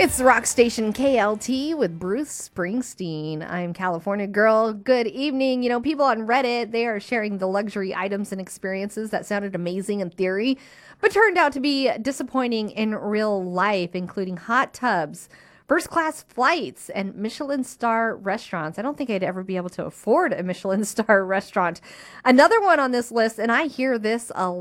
It's the rock station KLT with Bruce Springsteen. I'm California Girl. Good evening. People on Reddit, they are sharing the luxury items and experiences that sounded amazing in theory, but turned out to be disappointing in real life, including hot tubs, first class flights, and Michelin star restaurants. I don't think I'd ever be able to afford a Michelin star restaurant. Another one on this list, and I hear this a